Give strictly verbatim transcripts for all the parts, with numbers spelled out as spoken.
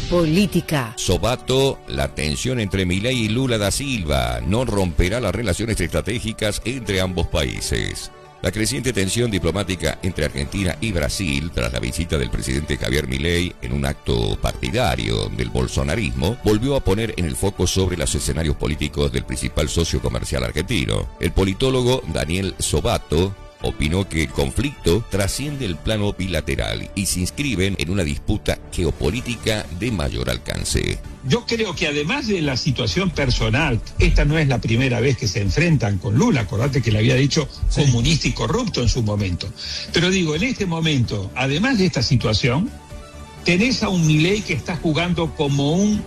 Política. Sobato, la tensión entre Milei y Lula da Silva no romperá las relaciones estratégicas entre ambos países. La creciente tensión diplomática entre Argentina y Brasil tras la visita del presidente Javier Milei en un acto partidario del bolsonarismo volvió a poner en el foco sobre los escenarios políticos del principal socio comercial argentino. El politólogo Daniel Sobato opinó que el conflicto trasciende el plano bilateral y se inscriben en una disputa geopolítica de mayor alcance. Yo creo que además de la situación personal, esta no es la primera vez que se enfrentan con Lula, acordate que le había dicho sí. comunista y corrupto en su momento. Pero digo, en este momento, además de esta situación, tenés a un Milei que está jugando como un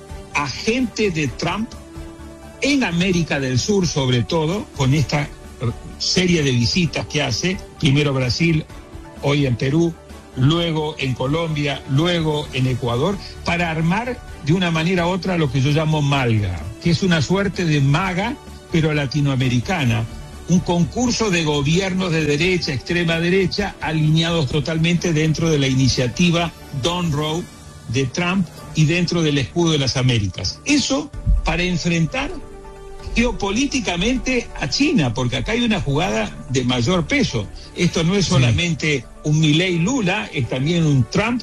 agente de Trump en América del Sur, sobre todo, con esta serie de visitas que hace, primero Brasil, hoy en Perú, luego en Colombia, luego en Ecuador, para armar de una manera u otra lo que yo llamo MALGA, que es una suerte de MAGA, pero latinoamericana, un concurso de gobiernos de derecha, extrema derecha, alineados totalmente dentro de la iniciativa Don't Row de Trump y dentro del escudo de las Américas. Eso para enfrentar geopolíticamente a China, porque acá hay una jugada de mayor peso. Esto no es solamente un Milei Lula, es también un Trump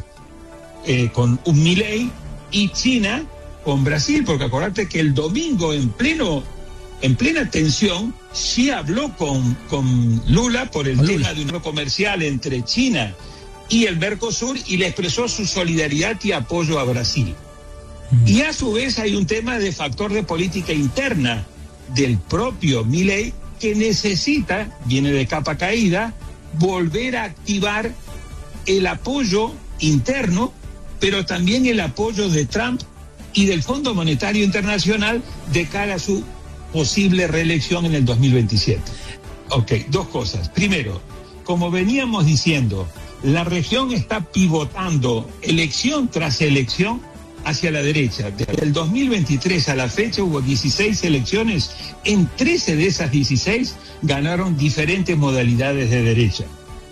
eh, con un Milei y China con Brasil, porque acordate que el domingo en pleno en plena tensión sí habló con, con Lula por el Lula. tema de un acuerdo comercial entre China y el Mercosur y le expresó su solidaridad y apoyo a Brasil. Mm. Y a su vez hay un tema de factor de política interna del propio Milei que necesita, viene de capa caída, volver a activar el apoyo interno, pero también el apoyo de Trump y del Fondo Monetario Internacional de cara a su posible reelección en el dos mil veintisiete. Ok, dos cosas. Primero, como veníamos diciendo, la región está pivotando elección tras elección hacia la derecha. Desde el dos mil veintitrés a la fecha hubo dieciséis elecciones, en trece de esas dieciséis ganaron diferentes modalidades de derecha.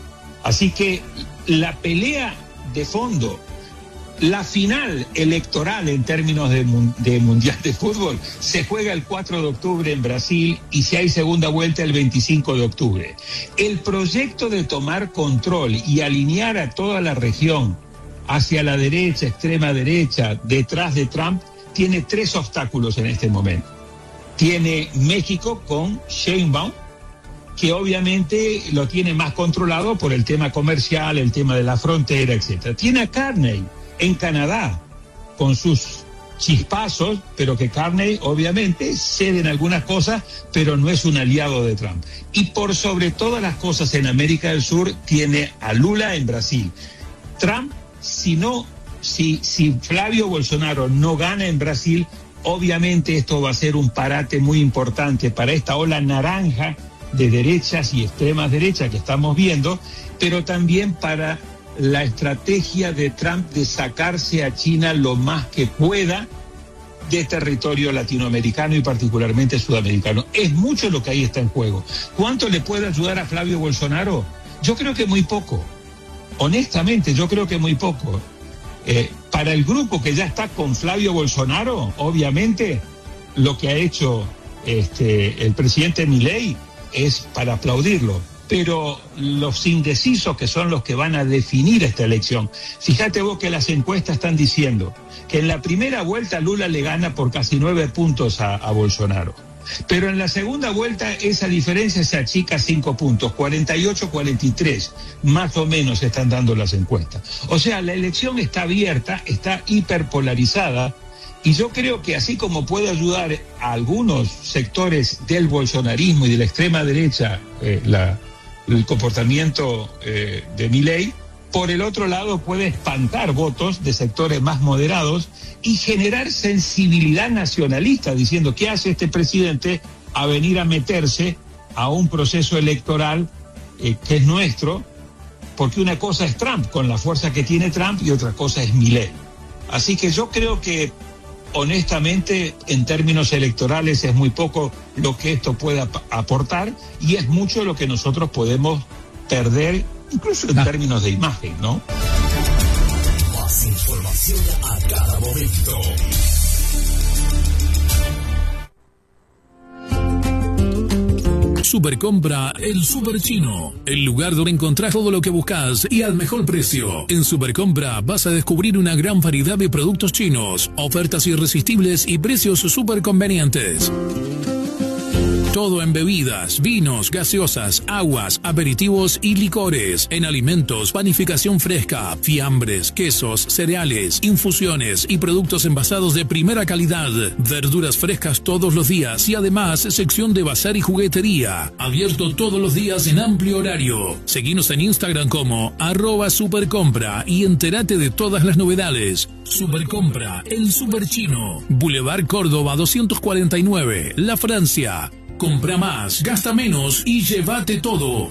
Así que la pelea de fondo, la final electoral en términos de, de Mundial de Fútbol, se juega el cuatro de octubre en Brasil y si hay segunda vuelta el veinticinco de octubre. El proyecto de tomar control y alinear a toda la región hacia la derecha, extrema derecha, detrás de Trump, tiene tres obstáculos en este momento. Tiene México con Sheinbaum, que obviamente lo tiene más controlado por el tema comercial, el tema de la frontera, etcétera. Tiene a Carney en Canadá, con sus chispazos, pero que Carney obviamente cede en algunas cosas, pero no es un aliado de Trump. Y por sobre todas las cosas en América del Sur tiene a Lula en Brasil. Trump, si no, si, si Flavio Bolsonaro no gana en Brasil, obviamente esto va a ser un parate muy importante para esta ola naranja de derechas y extremas derechas que estamos viendo, pero también para la estrategia de Trump de sacarse a China lo más que pueda de territorio latinoamericano y particularmente sudamericano. Es mucho lo que ahí está en juego. ¿Cuánto le puede ayudar a Flavio Bolsonaro? Yo creo que muy poco. Honestamente, yo creo que muy poco. Eh, para el grupo que ya está con Flavio Bolsonaro, obviamente, lo que ha hecho este, el presidente Milei es para aplaudirlo. Pero los indecisos, que son los que van a definir esta elección, fíjate vos que las encuestas están diciendo que en la primera vuelta Lula le gana por casi nueve puntos a, a Bolsonaro. Pero en la segunda vuelta esa diferencia se achica cinco puntos, cuarenta y ocho a cuarenta y tres, más o menos están dando las encuestas. O sea, la elección está abierta, está hiperpolarizada, y yo creo que así como puede ayudar a algunos sectores del bolsonarismo y de la extrema derecha eh, la, el comportamiento eh, de Milei, por el otro lado puede espantar votos de sectores más moderados y generar sensibilidad nacionalista, diciendo ¿qué hace este presidente a venir a meterse a un proceso electoral eh, que es nuestro? Porque una cosa es Trump, con la fuerza que tiene Trump, y otra cosa es Milei. Así que yo creo que, honestamente, en términos electorales es muy poco lo que esto pueda aportar y es mucho lo que nosotros podemos perder, incluso en términos de imagen, ¿no? Más información. emociona a cada momento. Supercompra El Super Chino, el lugar donde encontrás todo lo que buscas y al mejor precio. En Supercompra vas a descubrir una gran variedad de productos chinos, ofertas irresistibles y precios súper convenientes. Todo en bebidas, vinos, gaseosas, aguas, aperitivos y licores. En alimentos, panificación fresca, fiambres, quesos, cereales, infusiones y productos envasados de primera calidad. Verduras frescas todos los días y además sección de bazar y juguetería. Abierto todos los días en amplio horario. Seguinos en Instagram como arroba supercompra y entérate de todas las novedades. Supercompra, el Super Chino. Boulevard Córdoba doscientos cuarenta y nueve, La Francia. Compra más, gasta menos y llévate todo.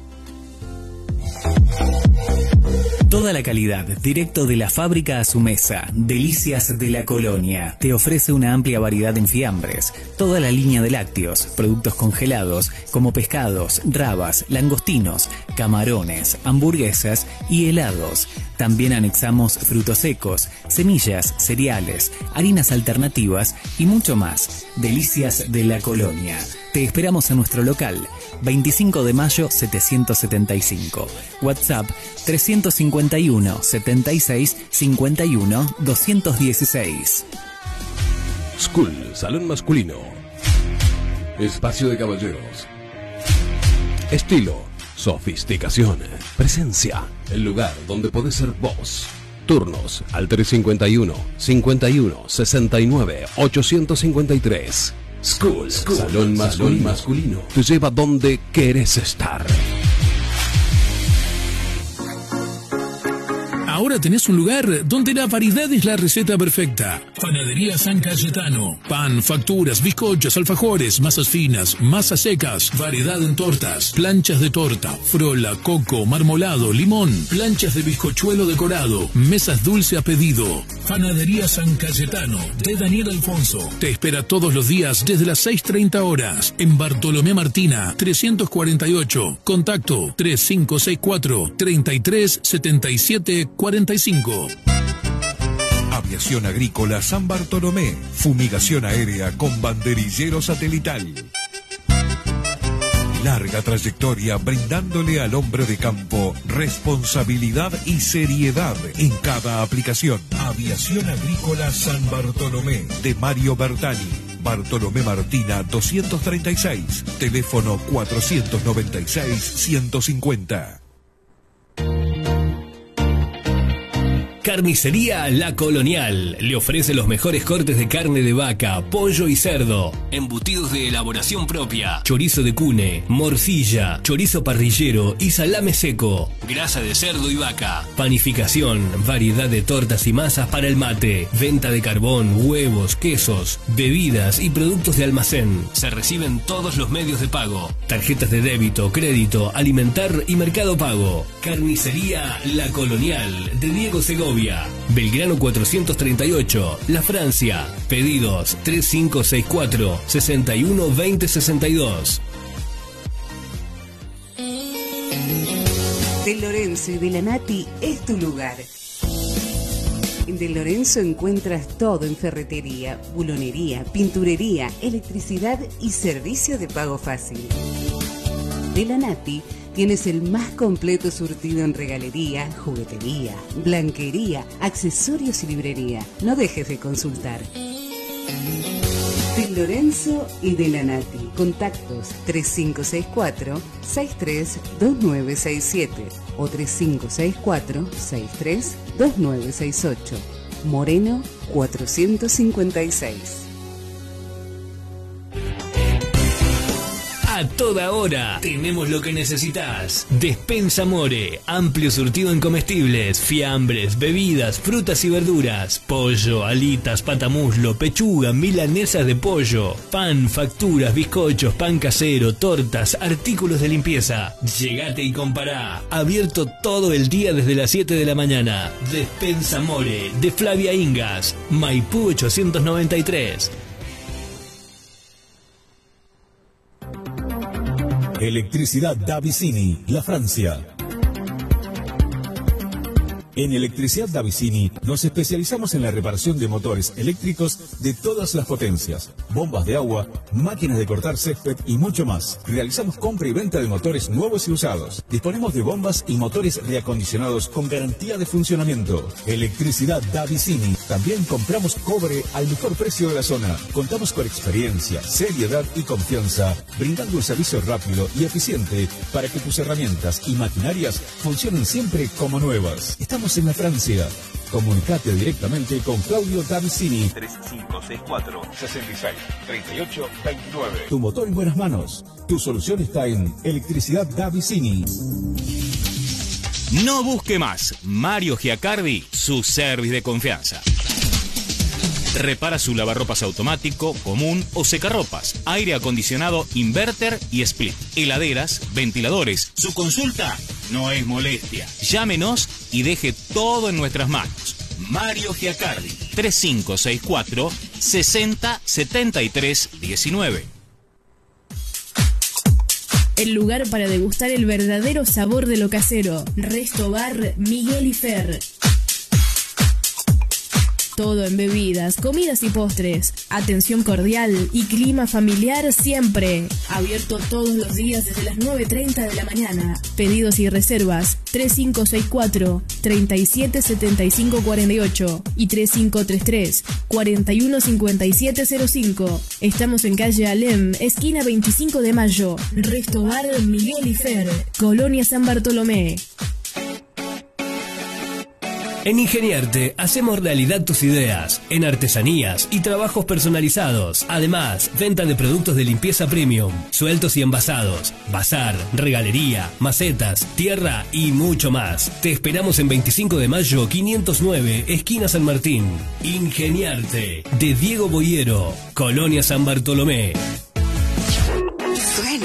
Toda la calidad, directo de la fábrica a su mesa. Delicias de la Colonia. Te ofrece una amplia variedad en fiambres, toda la línea de lácteos, productos congelados como pescados, rabas, langostinos, camarones, hamburguesas y helados. También anexamos frutos secos, semillas, cereales, harinas alternativas y mucho más. Delicias de la Colonia. Te esperamos en nuestro local, veinticinco de mayo setecientos setenta y cinco. WhatsApp trescientos cincuenta y uno, setenta y seis, cincuenta y uno, doscientos dieciséis. School, salón masculino. Espacio de caballeros. Estilo, sofisticación, presencia. El lugar donde podés ser vos. Turnos al tres cincuenta y uno, cincuenta y uno, sesenta y nueve, ochocientos cincuenta y tres. School, School, salón masculino. Salón masculino. Te lleva donde querés estar. Ahora tenés un lugar donde la variedad es la receta perfecta. Panadería San Cayetano. Pan, facturas, bizcochos, alfajores, masas finas, masas secas, variedad en tortas, planchas de torta, frola, coco, marmolado, limón, planchas de bizcochuelo decorado, mesas dulce a pedido. Panadería San Cayetano de Daniel Alfonso. Te espera todos los días desde las seis treinta horas en Bartolomé Martina trescientos cuarenta y ocho. Contacto tres cinco seis cuatro, treinta y tres, setenta y siete, cuarenta y cinco. Aviación Agrícola San Bartolomé. Fumigación aérea con banderillero satelital. Larga trayectoria brindándole al hombre de campo responsabilidad y seriedad en cada aplicación. Aviación Agrícola San Bartolomé de Mario Bertani. Bartolomé Martina doscientos treinta y seis. Teléfono cuatrocientos noventa y seis, ciento cincuenta. Carnicería La Colonial le ofrece los mejores cortes de carne de vaca, pollo y cerdo, embutidos de elaboración propia, chorizo de cune, morcilla, chorizo parrillero y salame seco, grasa de cerdo y vaca, panificación, variedad de tortas y masas para el mate, venta de carbón, huevos, quesos, bebidas y productos de almacén. Se reciben todos los medios de pago, tarjetas de débito, crédito, alimentar y mercado pago. Carnicería La Colonial de Diego Segovia, Belgrano cuatrocientos treinta y ocho, La Francia. Pedidos tres cinco seis cuatro, sesenta y uno, veinte sesenta y dos. De Lorenzo y de la Nati es tu lugar. En De Lorenzo encuentras todo en ferretería, bulonería, pinturería, electricidad y servicio de pago fácil. De la Nati tienes el más completo surtido en regalería, juguetería, blanquería, accesorios y librería. No dejes de consultar. De Lorenzo y de la Nati. Contactos tres cinco seis cuatro, seis tres dos nueve seis siete o tres cinco seis cuatro, seis tres dos nueve seis ocho. Moreno cuatrocientos cincuenta y seis. A toda hora tenemos lo que necesitas. Despensa More, amplio surtido en comestibles, fiambres, bebidas, frutas y verduras, pollo, alitas, patamuslo, pechuga, milanesas de pollo, pan, facturas, bizcochos, pan casero, tortas, artículos de limpieza. Llegate y compará. Abierto todo el día desde las siete de la mañana. Despensa More, de Flavia Ingas, Maipú ochocientos noventa y tres. Electricidad Davicini, La Francia. En Electricidad Davicini nos especializamos en la reparación de motores eléctricos de todas las potencias, bombas de agua, máquinas de cortar césped y mucho más. Realizamos compra y venta de motores nuevos y usados. Disponemos de bombas y motores reacondicionados con garantía de funcionamiento. Electricidad Davicini. También compramos cobre al mejor precio de la zona. Contamos con experiencia, seriedad y confianza, brindando un servicio rápido y eficiente para que tus herramientas y maquinarias funcionen siempre como nuevas. Estamos en la Francia. Comunicate directamente con Claudio Davicini. tres cinco seis cuatro, seis seis, tres ocho dos nueve. Tu motor en buenas manos. Tu solución está en Electricidad Davicini. No busque más. Mario Giacardi, su service de confianza. Repara su lavarropas automático, común o secarropas, aire acondicionado, inverter y split, heladeras, ventiladores. Su consulta no es molestia. Llámenos y deje todo en nuestras manos. Mario Giacardi, tres cinco seis cuatro, sesenta, setenta y tres, diecinueve. El lugar para degustar el verdadero sabor de lo casero. Resto Bar Miguel y Fer. Todo en bebidas, comidas y postres. Atención cordial y clima familiar siempre. Abierto todos los días desde las nueve y treinta de la mañana. Pedidos y reservas tres cinco seis cuatro, treinta y siete setenta y cinco cuarenta y ocho y tres cinco tres tres, cuarenta y uno cincuenta y siete cero cinco. Estamos en calle Alem, esquina veinticinco de mayo. Resto Bar Miguel y Fer, Colonia San Bartolomé. En Ingeniarte hacemos realidad tus ideas en artesanías y trabajos personalizados. Además, venta de productos de limpieza premium, sueltos y envasados, bazar, regalería, macetas, tierra y mucho más. Te esperamos en veinticinco de mayo quinientos nueve, esquina San Martín. Ingeniarte, de Diego Boyero, Colonia San Bartolomé. Suena